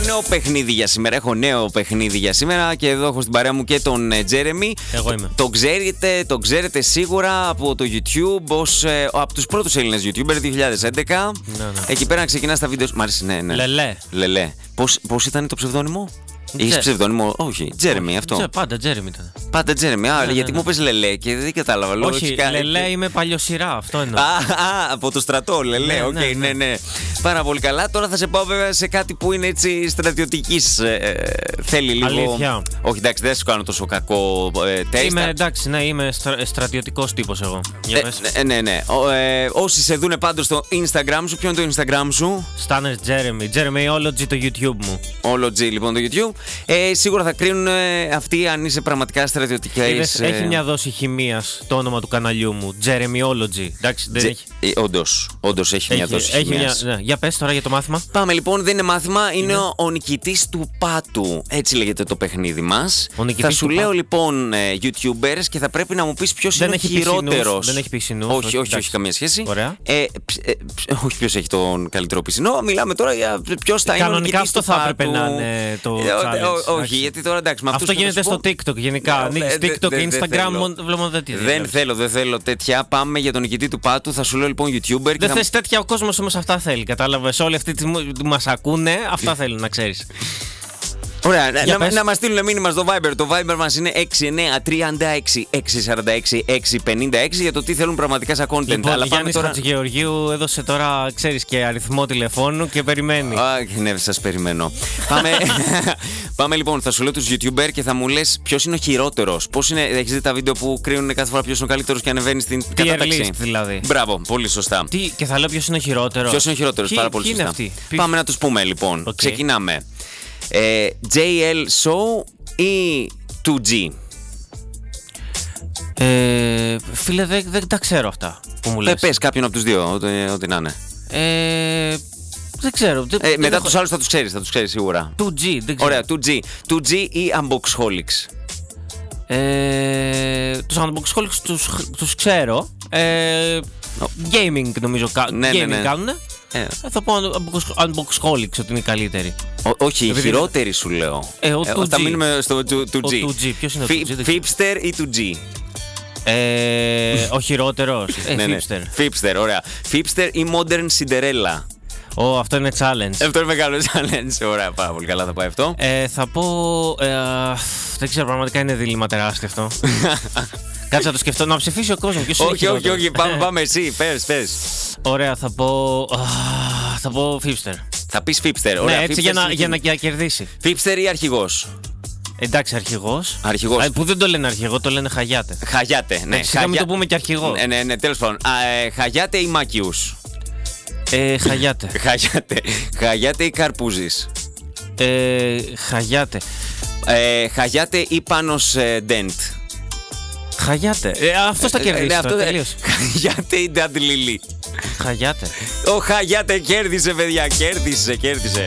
νέο παιχνίδι για σήμερα. Έχω νέο παιχνίδι για σήμερα και εδώ έχω στην παρέα μου και τον Τζέρεμι. Εγώ είμαι. Το ξέρετε σίγουρα από το YouTube ως από τους πρώτους Έλληνες YouTuber 2011. Ναι. Εκεί πέρα ξεκινά τα βίντεο. Μ' άρεσε, ναι. Λελέ. Πώς ήταν το ψευδόνυμο? Έχεις ψευδόνυμο? Όχι, Τζέρεμι αυτό. Πάντα Τζέρεμι ήταν. Πάντα Τζέρεμι. Γιατί μου πες Λελέ και δεν κατάλαβα. Όχι, Λελέ είμαι παλιοσυρά, αυτό εννοώ. Από το στρατό, Λελέ. Οκ, ναι. Πάρα πολύ καλά. Τώρα θα σε πάω βέβαια σε κάτι που είναι έτσι στρατιωτικής. Θέλει λίγο. Αλήθεια. Όχι, εντάξει, δεν σου κάνω τόσο κακό τεστ. Είμαι στρατιωτικός τύπος εγώ. Ναι. Όσοι σε δούνε πάντως στο Instagram σου, ποιο είναι το Instagram σου? Στάνερ Τζέρεμι. Jeremyology το YouTube μου. Ology λοιπόν το YouTube. Σίγουρα θα κρίνουν αυτοί αν είσαι πραγματικά στρατιωτικά. Έχει μια δόση χημίας το όνομα του καναλιού μου. Jeremyology. Εντάξει, δεν έχει. Όντως έχει μια δόση χημίας. Ναι. Για πες τώρα για το μάθημα. Πάμε λοιπόν, δεν είναι μάθημα, είναι ο νικητής του πάτου. Έτσι λέγεται το παιχνίδι μας. Θα σου λέω λοιπόν YouTubers και θα πρέπει να μου πεις ποιος είναι ο χειρότερος. Δεν έχει πισινούς. Όχι, καμία σχέση. Ωραία. Όχι ποιος έχει τον καλύτερο πισινό. Μιλάμε τώρα για ποιος θα είναι ο νικητής αυτό του πάτου. θα έπρεπε να είναι το challenge. Όχι, γιατί τώρα εντάξει. Αυτό γίνεται στο TikTok γενικά. Ανοίγεις TikTok και Instagram δεν θέλω τέτοια. Πάμε για τον νικητή του πάτου. Θα σου λέω λοιπόν YouTuber. Δεν θες τέτοια, ο κόσμος όμως αυτά θέλει. Κατάλαβες, όλοι αυτοί που μας ακούνε, αυτά θέλουν να ξέρεις. Ωραία, να μας στείλουν μήνυμα στο Viber. Το Viber μας είναι 6936-646-656 για το τι θέλουν πραγματικά σαν content. Λοιπόν, αλλά Γιάννης Χατζηγεωργίου έδωσε τώρα, ξέρεις, και αριθμό τηλεφώνου και περιμένει. Ναι, σας περιμένω. Πάμε λοιπόν, θα σου λέω τους YouTuber και θα μου λες ποιος είναι ο χειρότερος. Πώς είναι, έχεις δει τα βίντεο που κρίνουν κάθε φορά ποιος είναι ο καλύτερος και ανεβαίνει στην κατάταξη? Δηλαδή. Μπράβο, πολύ σωστά. Και θα λέω ποιος είναι ο χειρότερος. Ποιος είναι ο χειρότερος, πάρα πολύ σωστά. Πάμε να τους πούμε λοιπόν. Ξεκινάμε. JL Show ή 2G? Φίλε, δεν τα ξέρω αυτά που μου λες. Πες κάποιον από τους δύο, ό,τι να είναι. Δεν ξέρω. Μετά τους άλλους θα τους ξέρεις σίγουρα. 2G, δεν ξέρω. Ωραία, 2G ή Unboxholics? Τους Unboxholics τους ξέρω. Gaming νομίζω κάνουνε. Θα πω Unboxholics ότι είναι η καλύτερη. Όχι, η χειρότερη σου λέω. Θα μείνουμε στο 2G. Ποιος είναι ο 2G? Fipster ή 2G? Ο χειρότερος. Fipster, ωραία. Fipster ή Modern Cinderella? Αυτό είναι challenge. Αυτό είναι μεγάλο challenge. Ωραία, πάρα πολύ καλά θα πάει αυτό. Θα πω. Δεν ξέρω, πραγματικά είναι δίλημμα τεράστιο αυτό. Κάτσε να το σκεφτώ, να ψηφίσει ο κόσμος. Όχι, πάμε εσύ, πες. Ωραία, θα πω Fipster. Θα πεις Fipster, ωραία. Ναι, έτσι για να κερδίσει. Fipster ή αρχηγός? Εντάξει, αρχηγός. Που δεν το λένε αρχηγό, το λένε Χαγιάτε. Χαγιάτε, ναι. Να μην το πούμε και αρχηγό. Ναι, τέλος πάντων. Χαγιάτε ή Μάκιους? Χαγιάτε. Χαγιάτε ή Καρπούζης? Χαγιάτε. Χαγιάτε ή Πάνος Ντέντ? Χαγιάτε. Αυτός θα κερδίσει. Χαγιάτε ή Ντάντ Λίλι? Χαγιάτε. Ο Χαγιάτε κέρδισε, παιδιά. Κέρδισε.